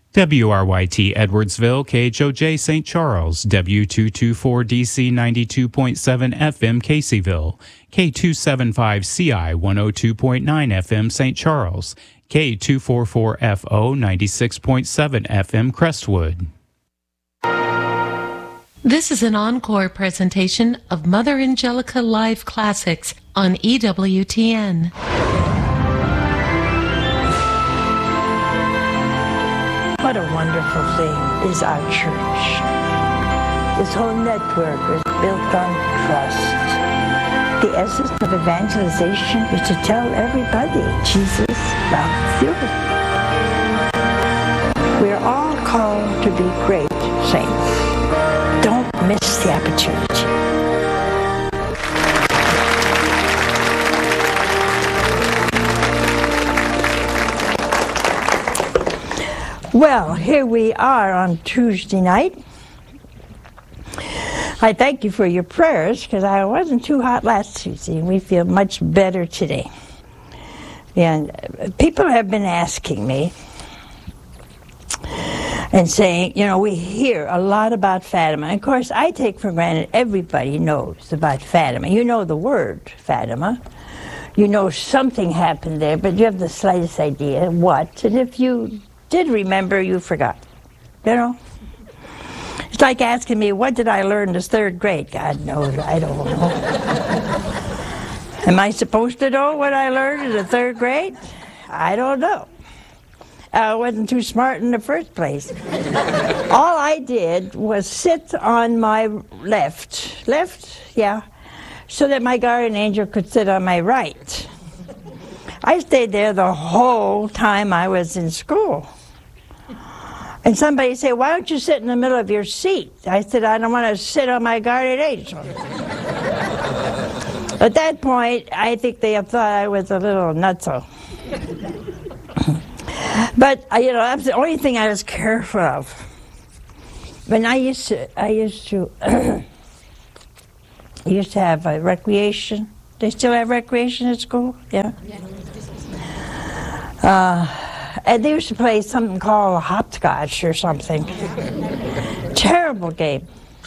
WRYT Edwardsville, KHOJ St. Charles, W224DC 92.7 FM Caseyville, K275CI 102.9 FM St. Charles, K244FO 96.7 FM Crestwood. This is an encore presentation of Mother Angelica Live Classics on EWTN. What a wonderful thing is our church. This whole network is built on trust. The essence of evangelization is to tell everybody Jesus loves you. We're all called to be great saints. Don't miss the opportunity. Well, here we are on Tuesday night. I thank you for your prayers because I wasn't too hot last Tuesday and we feel much better today. And people have been asking me and saying, you know, we hear a lot about Fatima. And of course, I take for granted everybody knows about Fatima. You know the word Fatima. You know something happened there, but you have the slightest idea what. And if you did remember, you forgot. You know? It's like asking me, what did I learn in the third grade? God knows, I don't know. Am I supposed to know what I learned in the third grade? I don't know. I wasn't too smart in the first place. All I did was sit on my left, yeah, so that my guardian angel could sit on my right. I stayed there the whole time I was in school. And somebody said, why don't you sit in the middle of your seat? I said, I don't want to sit on my guardian angel. At that point, I think they thought I was a little nutso. But, you know, that's the only thing I was careful of. When I used to have a recreation. They still have recreation at school? Yeah? And they used to play something called hopscotch or something. Terrible game.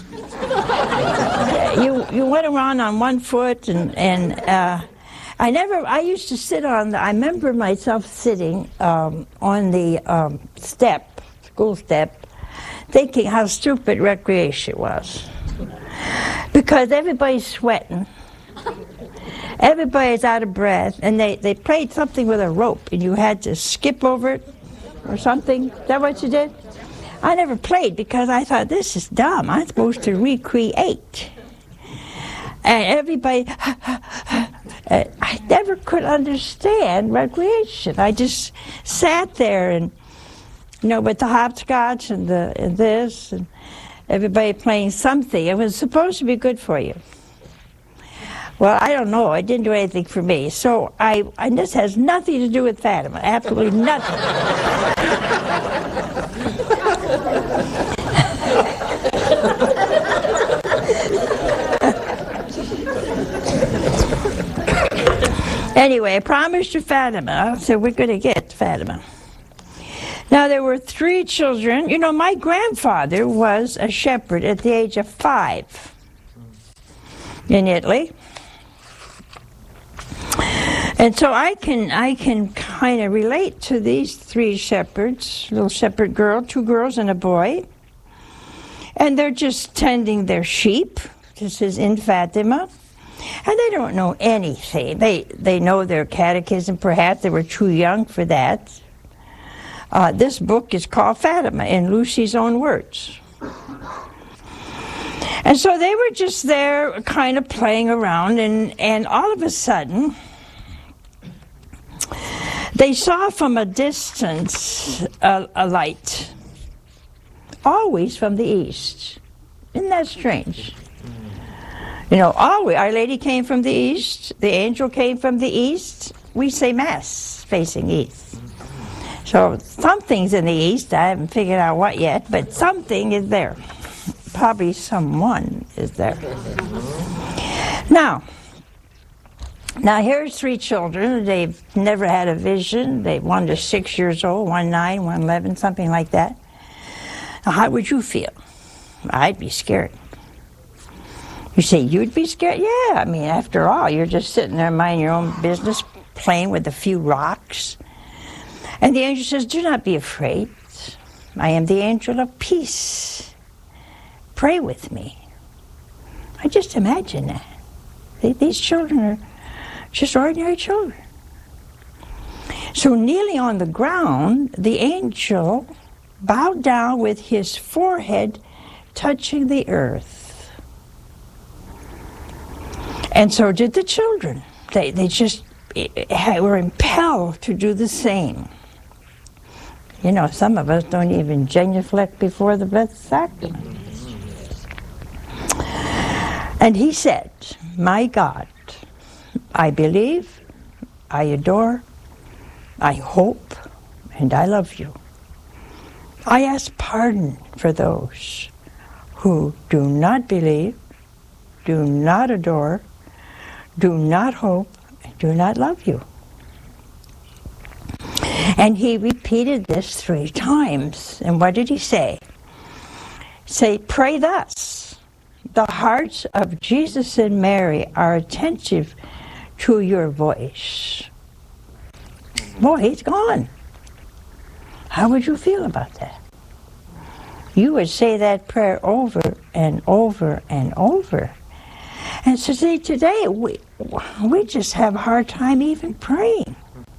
You went around on one foot and I used to sit on I remember myself sitting on the school step, thinking how stupid recreation was. Because everybody's sweating. Everybody's out of breath, and they played something with a rope, and you had to skip over it or something. Is that what you did? I never played because I thought, this is dumb. I'm supposed to recreate. And everybody, I never could understand recreation. I just sat there and, you know, with the hopscotch and this, and everybody playing something. It was supposed to be good for you. Well, I don't know. It didn't do anything for me. So and this has nothing to do with Fatima. Absolutely nothing. Anyway, I promised to Fatima, so we're going to get Fatima. Now, there were 3 children. You know, my grandfather was a shepherd at the age of 5 in Italy. And so I can kind of relate to these 3 shepherds, little shepherd girl, 2 girls and a boy. And they're just tending their sheep. This is in Fatima. And they don't know anything. They know their catechism, perhaps. They were too young for that. This book is called Fatima, in Lucy's own words. And so they were just there kind of playing around, and all of a sudden, they saw from a distance a light, always from the east. Isn't that strange? You know, always, Our Lady came from the east, the angel came from the east. We say Mass facing east. So something's in the east. I haven't figured out what yet, but something is there. Probably someone is there. Now, Now here's 3 children. They've never had a vision. One is 6 years old, one 9, one 11, something like that. Now, how would you feel? I'd be scared. You say you'd be scared? Yeah, I mean, after all, you're just sitting there minding your own business, playing with a few rocks. And the angel says, do not be afraid. I am the angel of peace. Pray with me. I just imagine that. These children are just ordinary children. So kneeling on the ground, the angel bowed down with his forehead touching the earth. And so did the children. They just were impelled to do the same. You know, some of us don't even genuflect before the blessed sacrament. And he said, my God, I believe, I adore, I hope, and I love you. I ask pardon for those who do not believe, do not adore, do not hope, and do not love you. And he repeated this 3 times. And what did he say? Say, pray thus. The hearts of Jesus and Mary are attentive to your voice. Boy, he's gone. How would you feel about that? You would say that prayer over and over and over. And so see, today we just have a hard time even praying.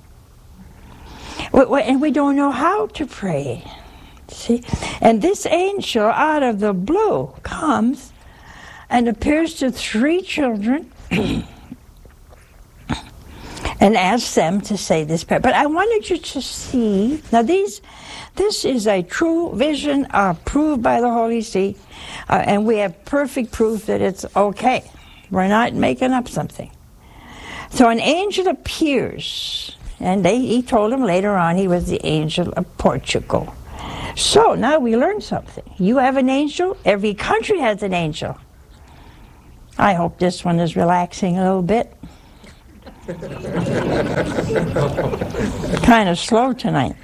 And we don't know how to pray. See? And this angel out of the blue comes and appears to 3 children and asks them to say this prayer. But I wanted you to see, now this is a true vision approved by the Holy See, and we have perfect proof that it's okay. We're not making up something. So an angel appears, and he told him later on he was the angel of Portugal. So now we learned something. You have an angel, every country has an angel. I hope this one is relaxing a little bit. Kind of slow tonight.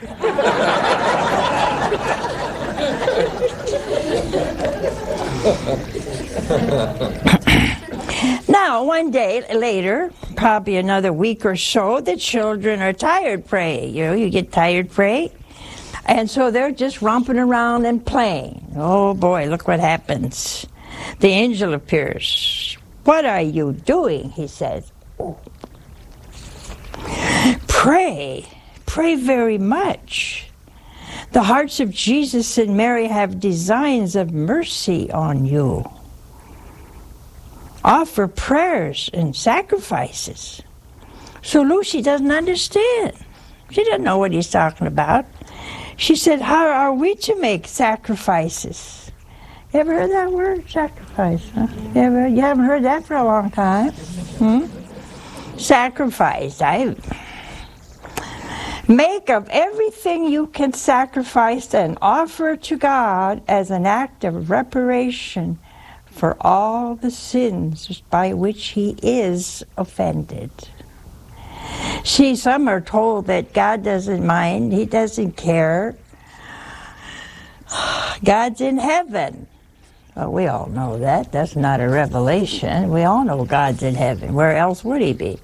Now, one day later, probably another week or so, the children are tired praying. You know, you get tired praying. And so they're just romping around and playing. Oh boy, look what happens. The angel appears. What are you doing? He says. Oh. Pray very much. The hearts of Jesus and Mary have designs of mercy on you. Offer prayers and sacrifices. So Lucy doesn't understand. She doesn't know what he's talking about. She said, how are we to make sacrifices? You ever heard that word, sacrifice? Huh? You haven't heard that for a long time. Sacrifice. Make of everything you can sacrifice and offer to God as an act of reparation for all the sins by which he is offended. See, some are told that God doesn't mind, he doesn't care. God's in heaven. Well, we all know that. That's not a revelation. We all know God's in heaven. Where else would he be?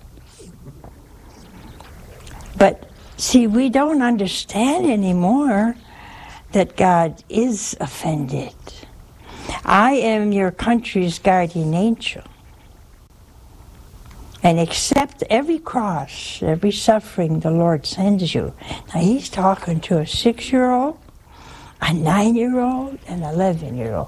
But see, we don't understand anymore that God is offended. I am your country's guardian angel. And accept every cross, every suffering the Lord sends you. Now he's talking to a 6-year-old, a 9-year-old, and an 11-year-old.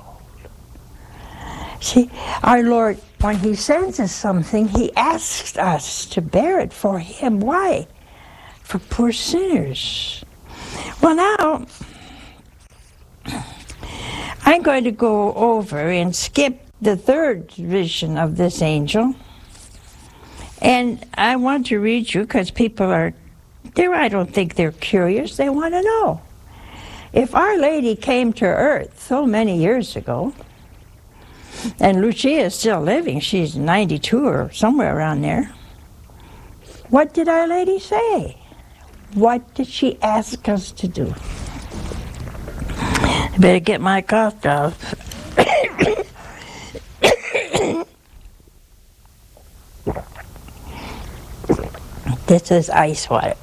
See, our Lord, when he sends us something, he asks us to bear it for him. Why? For poor sinners. Well, now, I'm going to go over and skip the 3rd vision of this angel. And I want to read you because people are, I don't think they're curious. They want to know. If Our Lady came to earth so many years ago, and Lucia is still living, she's 92 or somewhere around there, What did Our Lady say? What did she ask us to do? I better get my cough drop. This is ice water.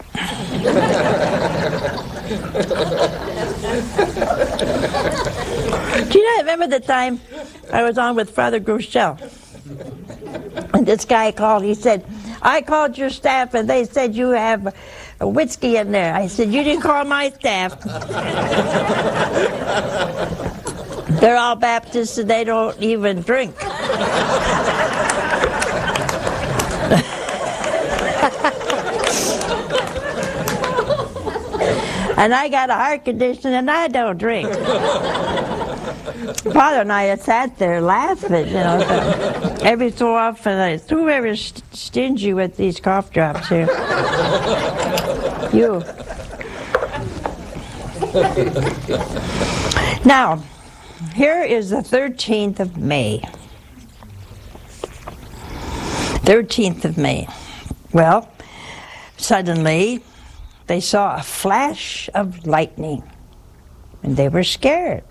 Do you remember the time I was on with Father Groeschel? And this guy called, he said, I called your staff and they said you have a whiskey in there. I said, you didn't call my staff. They're all Baptists and they don't even drink. And I got a heart condition and I don't drink. Father and I had sat there laughing, you know. So every so often, whoever's stingy with these cough drops here. You. Now, here is the 13th of May. 13th of May. Well, suddenly they saw a flash of lightning, and they were scared.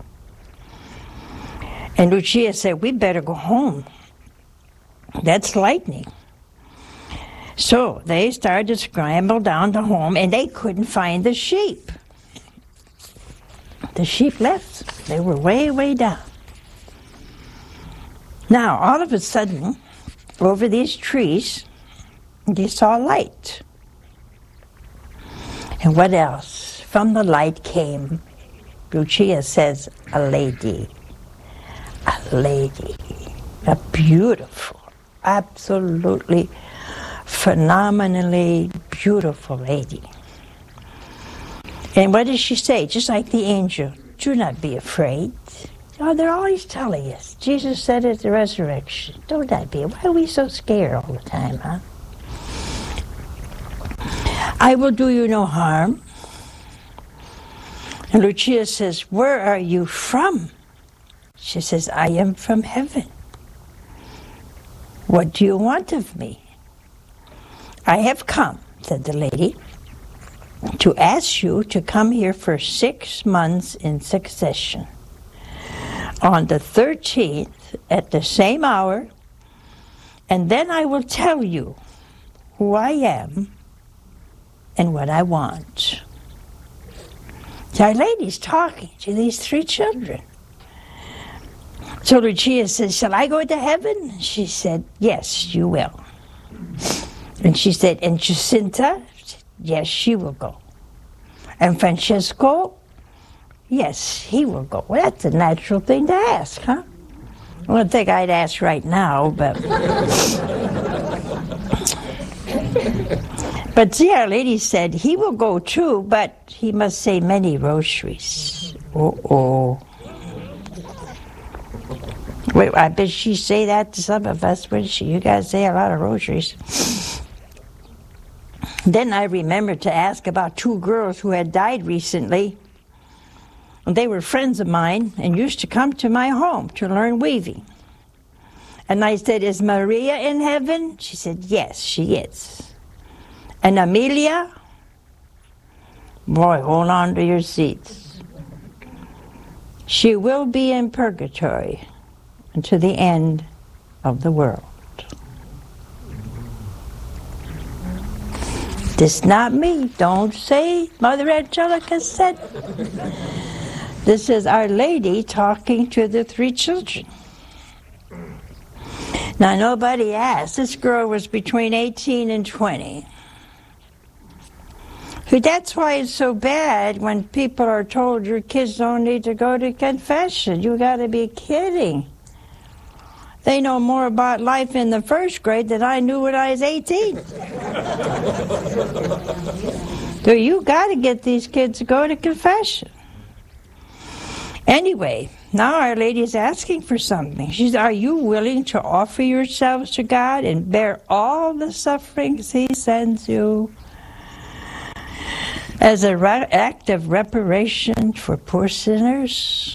And Lucia said, we better go home. That's lightning. So they started to scramble down to home, and they couldn't find the sheep. The sheep left. They were way, way down. Now, all of a sudden, over these trees, they saw light. And what else? From the light came, Lucia says, a lady. A lady. A beautiful, absolutely, phenomenally beautiful lady. And what does she say? Just like the angel, do not be afraid. Oh, they're always telling us. Jesus said at the resurrection, don't not be. Why are we so scared all the time, huh? I will do you no harm. And Lucia says, where are you from? She says, I am from heaven. What do you want of me? I have come, said the lady, to ask you to come here for 6 months in succession. On the 13th, at the same hour, and then I will tell you who I am and what I want. So Our Lady's talking to these 3 children. So Lucia says, shall I go to heaven? She said, yes, you will. And she said, and Jacinta? Yes, she will go. And Francesco? Yes, he will go. Well, that's a natural thing to ask, huh? I don't think I'd ask right now, but... But see, Our Lady said, he will go too, but he must say many rosaries. Uh-oh. Wait, I bet she'd say that to some of us, wouldn't she? You guys say a lot of rosaries. Then I remembered to ask about 2 girls who had died recently. They were friends of mine and used to come to my home to learn weaving. And I said, is Maria in heaven? She said, yes, she is. And Amelia? Boy, hold on to your seats. She will be in purgatory until the end of the world. This not me. Don't say Mother Angelica said. This is Our Lady talking to the 3 children. Now, nobody asked. This girl was between 18 and 20. That's why it's so bad when people are told your kids don't need to go to confession. You got to be kidding. They know more about life in the 1st grade than I knew when I was 18. So you got to get these kids to go to confession. Anyway, now Our Lady's asking for something. She says, are you willing to offer yourselves to God and bear all the sufferings He sends you as an act of reparation for poor sinners?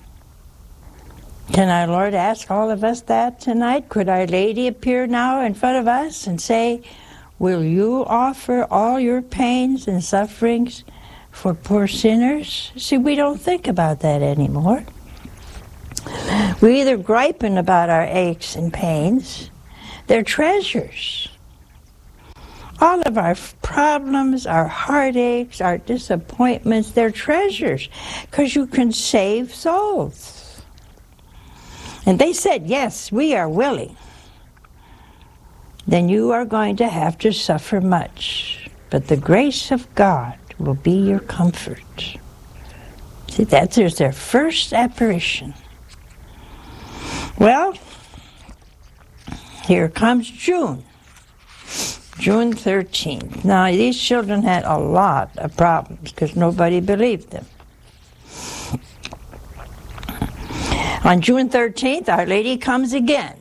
Can our Lord ask all of us that tonight? Could Our Lady appear now in front of us and say, Will you offer all your pains and sufferings for poor sinners? See, we don't think about that anymore. We're either griping about our aches and pains. They're treasures. All of our problems, our heartaches, our disappointments, they're treasures because you can save souls. And they said, yes, we are willing. Then you are going to have to suffer much. But the grace of God will be your comfort. See, there's their first apparition. Well, here comes June 13th. Now, these children had a lot of problems because nobody believed them. On June 13th, Our Lady comes again.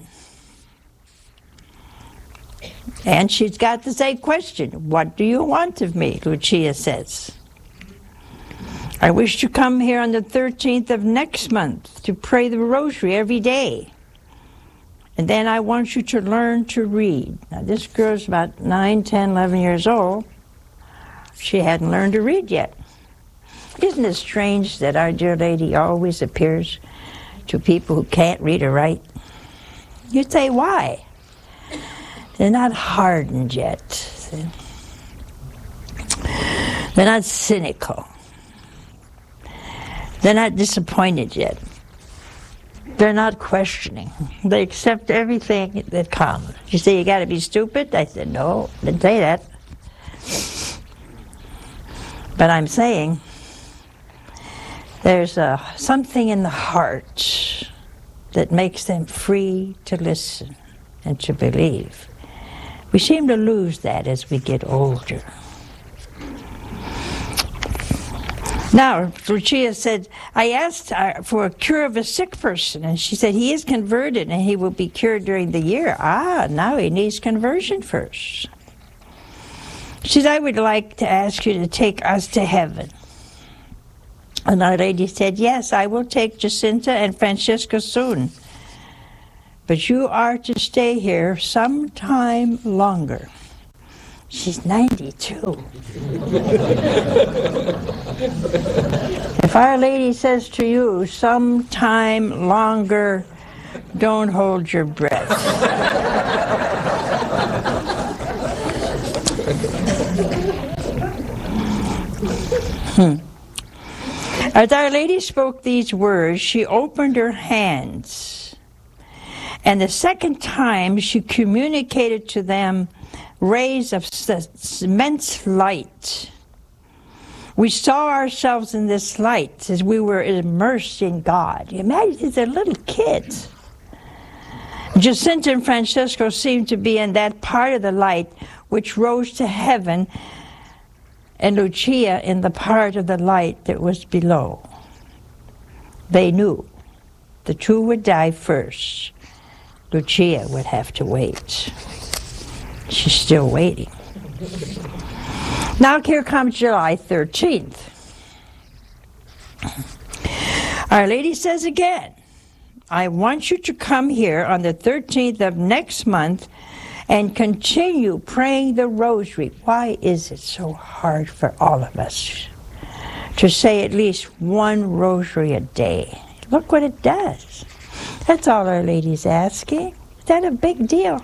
And she's got the same question. What do you want of me? Lucia says. I wish to come here on the 13th of next month to pray the rosary every day. And then I want you to learn to read. Now, this girl's about 9, 10, 11 years old. She hadn't learned to read yet. Isn't it strange that Our Dear Lady always appears to people who can't read or write? You'd say, why? They're not hardened yet. They're not cynical. They're not disappointed yet. They're not questioning. They accept everything that comes. You say, you got to be stupid? I said, no, didn't say that. But I'm saying there's something in the heart that makes them free to listen and to believe. We seem to lose that as we get older. Now, Lucia said, I asked for a cure of a sick person, and she said, he is converted and he will be cured during the year. Now he needs conversion first. She said, I would like to ask you to take us to heaven. And Our Lady said, yes, I will take Jacinta and Francisco soon. But you are to stay here some time longer. She's 92. If Our Lady says to you, some time longer, don't hold your breath. As Our Lady spoke these words, she opened her hands. And the second time, she communicated to them rays of immense light. We saw ourselves in this light as we were immersed in God. Imagine, they're little kids. Jacinta and Francisco seemed to be in that part of the light which rose to heaven, and Lucia in the part of the light that was below. They knew the two would die first. Lucia would have to wait. She's still waiting. Now here comes July 13th. Our Lady says again, I want you to come here on the 13th of next month and continue praying the rosary. Why is it so hard for all of us to say at least one rosary a day? Look what it does. That's all Our Lady's asking. Is that a big deal?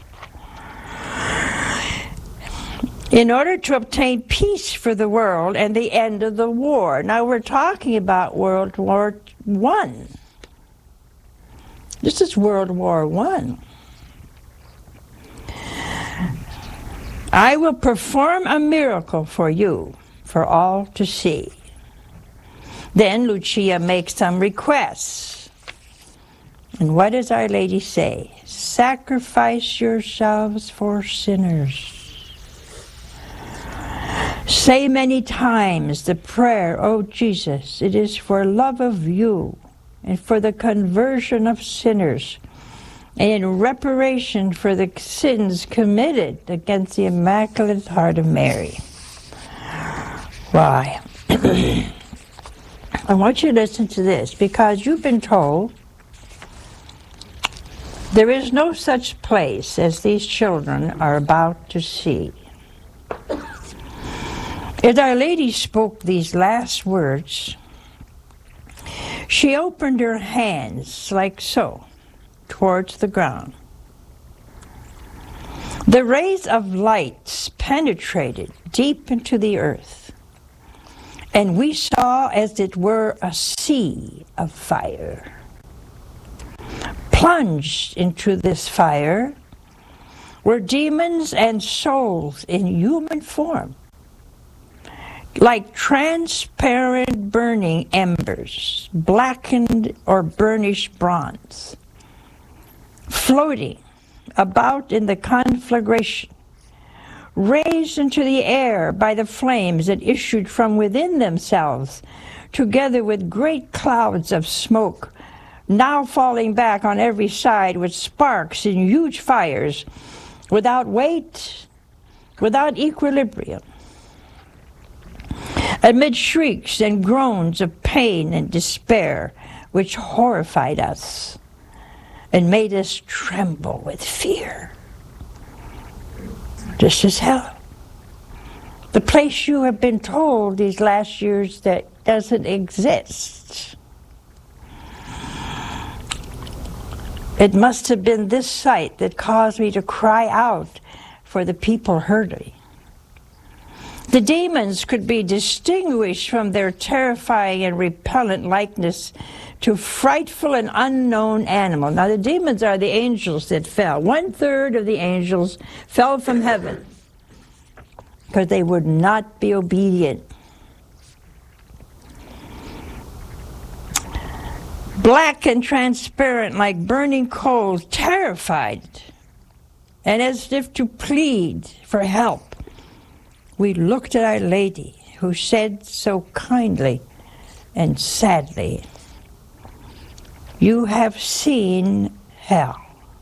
In order to obtain peace for the world and the end of the war. Now we're talking about World War I. This is World War I. I will perform a miracle for you, for all to see. Then Lucia makes some requests. And what does Our Lady say? Sacrifice yourselves for sinners. Say many times the prayer, oh Jesus, it is for love of you and for the conversion of sinners and in reparation for the sins committed against the Immaculate Heart of Mary. Why? I want you to listen to this, because you've been told There is no such place as these children are about to see. As Our Lady spoke these last words, she opened her hands like so towards the ground. The rays of light penetrated deep into the earth, and we saw as it were a sea of fire. Plunged into this fire were demons and souls in human form, like transparent burning embers, blackened or burnished bronze, floating about in the conflagration, raised into the air by the flames that issued from within themselves, together with great clouds of smoke, now falling back on every side with sparks in huge fires, without weight, without equilibrium. Amid shrieks and groans of pain and despair, which horrified us and made us tremble with fear. This is hell. The place you have been told these last years that doesn't exist. It must have been this sight that caused me to cry out for the people hurting. The demons could be distinguished from their terrifying and repellent likeness to frightful and unknown animal. Now the demons are the angels that fell. 1/3 of the angels fell from heaven because they would not be obedient. Black and transparent like burning coals, terrified, and as if to plead for help, we looked at Our Lady, who said so kindly and sadly, "You have seen hell,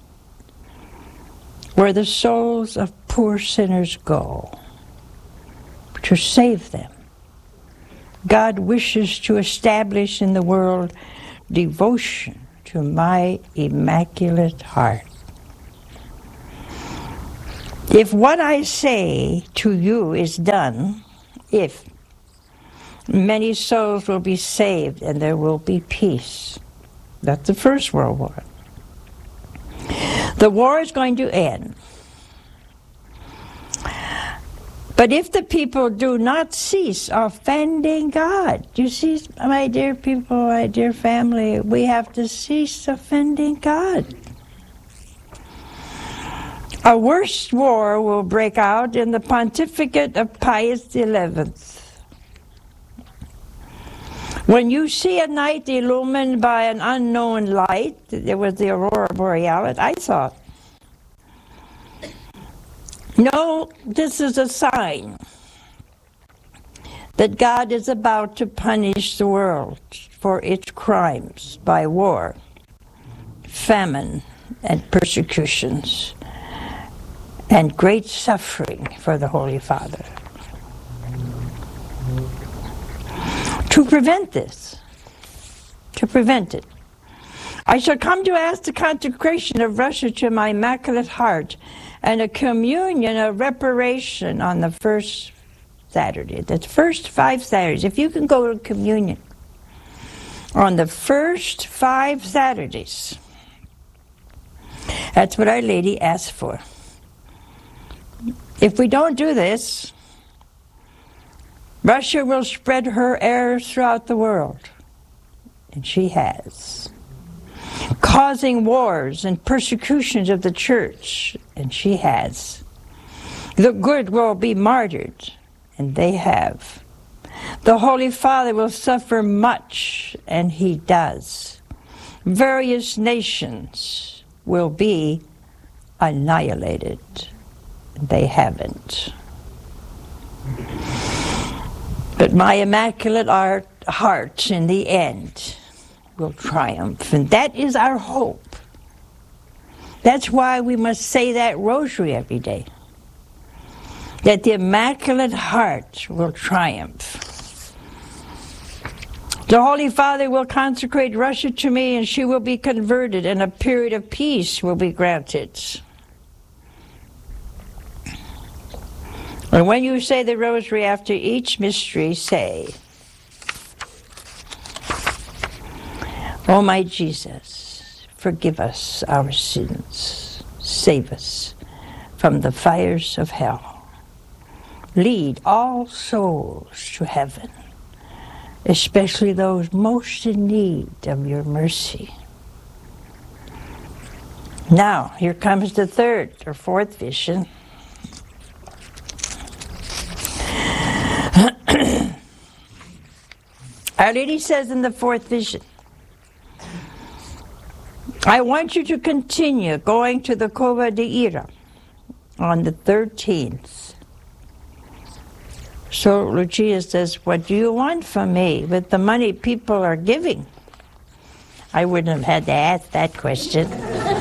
where the souls of poor sinners go. To save them, God wishes to establish in the world devotion to my Immaculate Heart. If what I say to you is done, if many souls will be saved and there will be peace." That's the First World War. The war is going to end. But if the people do not cease offending God, you see, my dear people, my dear family, we have to cease offending God. A worse war will break out in the pontificate of Pius XI. When you see a night illumined by an unknown light, it was the aurora borealis, I saw it. No, this is a sign that God is about to punish the world for its crimes by war, famine, and persecutions, and great suffering for the Holy Father. To prevent this, to prevent it, I shall come to ask the consecration of Russia to my Immaculate Heart and a communion of reparation on the first Saturday. The first 5 Saturdays. If you can go to communion on the first 5 Saturdays, that's what Our Lady asked for. If we don't do this, Russia will spread her errors throughout the world. And she has. Causing wars and persecutions of the church, and she has. The good will be martyred, and they have. The Holy Father will suffer much, and he does. Various nations will be annihilated. They haven't. But my Immaculate Heart, in the end, will triumph, and that is our hope. That's why we must say that rosary every day, that the Immaculate Heart will triumph. The Holy Father will consecrate Russia to me, and she will be converted, and a period of peace will be granted. And when you say the rosary after each mystery, say, O my Jesus, forgive us our sins. Save us from the fires of hell. Lead all souls to heaven, especially those most in need of your mercy. Now, here comes the third or fourth vision. Our Lady says in the fourth vision, I want you to continue going to the Cova de Ira on the 13th. So Lucia says, what do you want from me with the money people are giving? I wouldn't have had to ask that question.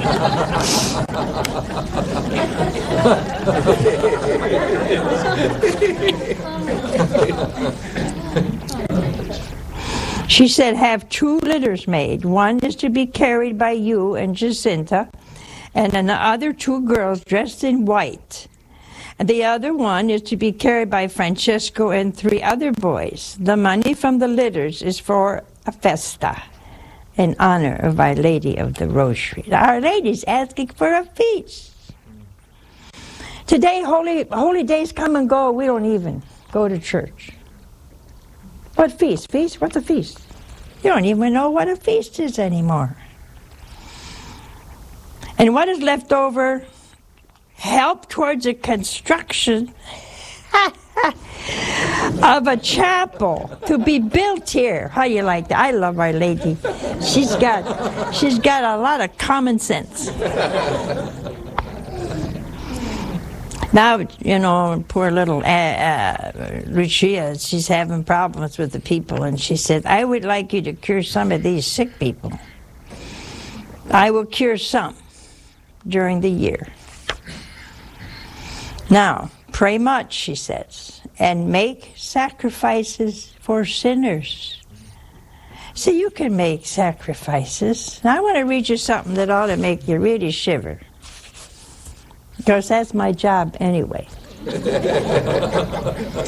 She said, have 2 litters made. One is to be carried by you and Jacinta, and then the other 2 girls dressed in white. And the other one is to be carried by Francesco and 3 other boys. The money from the litters is for a festa in honor of Our Lady of the Rosary. Our Lady's asking for a feast. Today, holy days come and go. We don't even go to church. What feast? Feast? What's a feast? You don't even know what a feast is anymore. And what is left over? Help towards the construction of a chapel to be built here. How do you like that? I love Our Lady. She's got a lot of common sense. Now, you know, poor little Lucia, she's having problems with the people, and she said, I would like you to cure some of these sick people. I will cure some during the year. Now, pray much, she says, and make sacrifices for sinners. See, you can make sacrifices. Now, I want to read you something that ought to make you really shiver, because that's my job anyway.